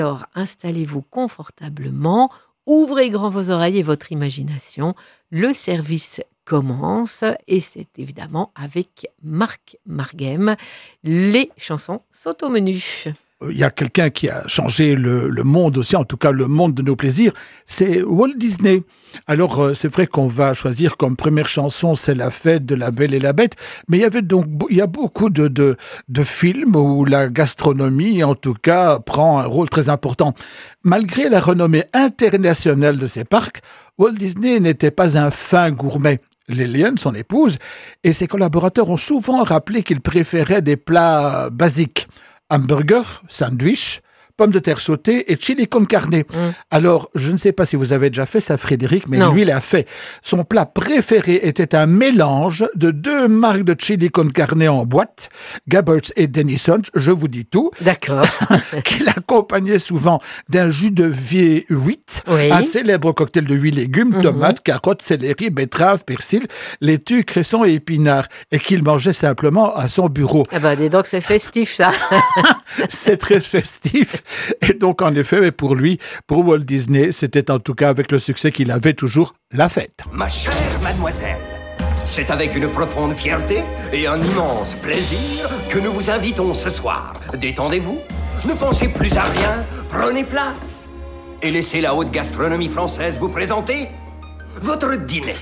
Alors, installez-vous confortablement, ouvrez grand vos oreilles et votre imagination. Le service commence et c'est évidemment avec Marc Marghem. Les chansons sont au menu. Il y a quelqu'un qui a changé le monde aussi, en tout cas le monde de nos plaisirs, c'est Walt Disney. Alors c'est vrai qu'on va choisir comme première chanson, c'est La Fête de la Belle et la Bête, mais il y a beaucoup de films où la gastronomie, en tout cas, prend un rôle très important. Malgré la renommée internationale de ces parcs, Walt Disney n'était pas un fin gourmet. Lillian, son épouse, et ses collaborateurs ont souvent rappelé qu'ils préféraient des plats basiques. Hamburger, sandwich, pommes de terre sautées et chili con carne. Alors, je ne sais pas si vous avez déjà fait ça, Frédéric, mais Non. lui l'a fait. Son plat préféré était un mélange de 2 marques de chili con carne en boîte, Gabberts et Denison, je vous dis tout, D'accord. qu'il accompagnait souvent d'un jus de V8, Oui. un célèbre cocktail de 8 légumes, tomates, carottes, céleri, betteraves, persil, laitue, cresson et épinards, et qu'il mangeait simplement à son bureau. Ah bah dis donc, c'est festif ça. C'est très festif. Et donc, en effet, mais pour lui, pour Walt Disney, c'était en tout cas avec le succès qu'il avait toujours la fête. Ma chère mademoiselle, c'est avec une profonde fierté et un immense plaisir que nous vous invitons ce soir. Détendez-vous, ne pensez plus à rien, prenez place et laissez la haute gastronomie française vous présenter votre dîner.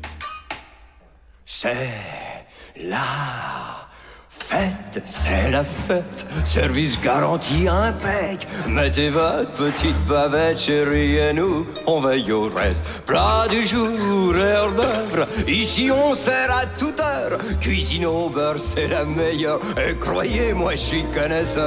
C'est la fête, c'est la fête, service garanti impec. Mettez votre petite bavette, chérie, et nous, on veille au reste. Plat du jour, hors d'œuvre, ici on sert à toute heure. Cuisine au beurre, c'est la meilleure, et croyez-moi, je suis connaisseur.